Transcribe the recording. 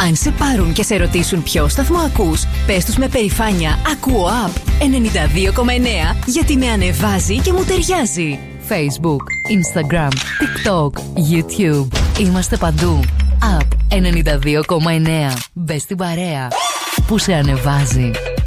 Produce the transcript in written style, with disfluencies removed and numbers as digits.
Αν σε πάρουν και σε ρωτήσουν ποιο σταθμό ακούς, πες τους με περηφάνεια «Ακούω Up 92,9» γιατί με ανεβάζει και μου ταιριάζει. Facebook, Instagram, TikTok, YouTube. Είμαστε παντού. Up 92,9. Μπες στην παρέα που σε ανεβάζει.